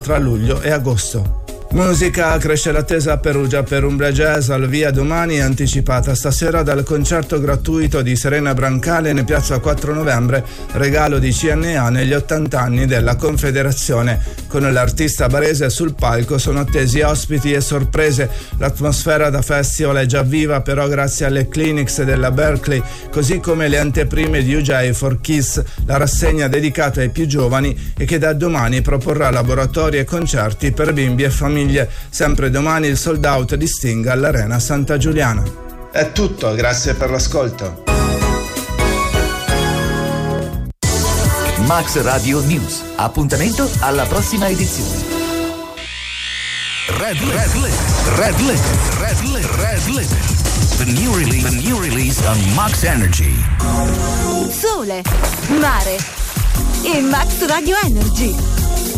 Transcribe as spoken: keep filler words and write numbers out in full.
tra luglio e agosto. Musica, cresce l'attesa a Perugia per Umbria Jazz al Via Domani, anticipata stasera dal concerto gratuito di Serena Brancale in piazza quattro novembre, regalo di C N A negli ottanta anni della Confederazione. Con l'artista barese sul palco sono attesi ospiti e sorprese. L'atmosfera da festival è già viva, però grazie alle clinics della Berkeley, così come le anteprime di U J for Kids, la rassegna dedicata ai più giovani e che da domani proporrà laboratori e concerti per bimbi e famiglie. Sempre domani il sold out di Sting all'Arena Santa Giuliana. È tutto, grazie per l'ascolto. Max Radio News. Appuntamento alla prossima edizione. Red Red Limit. Red Limit. Red Limit. Red Limit. The new release. The new release on Max Energy. Sole, mare e Max Radio Energy.